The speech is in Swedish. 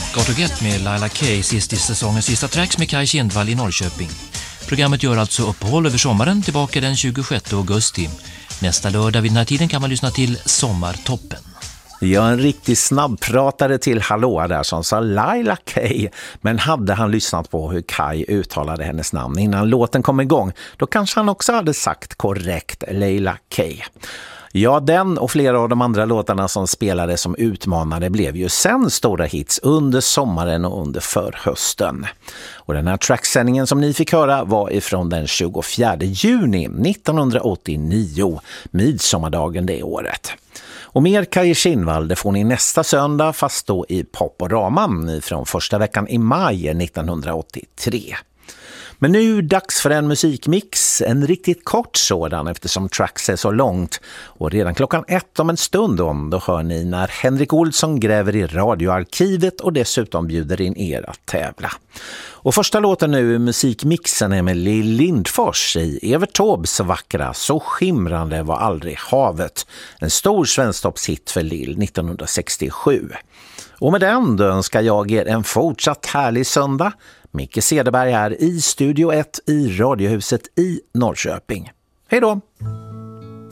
Got to Get med Laila K, sist i säsongens sista tracks med Kaj Kindvall i Norrköping. Programmet gör alltså uppehåll över sommaren, tillbaka den 26 augusti. Nästa lördag vid den här tiden kan man lyssna till Sommartoppen. Ja, en riktig snabbpratare till hallå där som sa Laila K. Men hade han lyssnat på hur Kaj uttalade hennes namn innan låten kom igång, då kanske han också hade sagt korrekt Laila K. Ja, den och flera av de andra låtarna som spelades som utmanade blev ju sen stora hits under sommaren och under förhösten. Och den här tracksändningen som ni fick höra var ifrån den 24 juni 1989, midsommardagen det året. Och mer Kaj Kindvall det får ni nästa söndag, fast då i Poporaman från första veckan i maj 1983. Men nu dags för en musikmix, en riktigt kort sådan eftersom tracks är så långt. Och redan klockan 1 om en stund då hör ni när Henrik Olsson gräver i radioarkivet och dessutom bjuder in er att tävla. Och första låten nu i musikmixen är med Lill Lindfors i Evert Taubes vackra Så skimrande var aldrig havet. En stor svensktoppshit för Lill 1967. Och med den då önskar jag er en fortsatt härlig söndag. Micke Cederberg här i Studio 1 i Radiohuset i Norrköping. Hej då!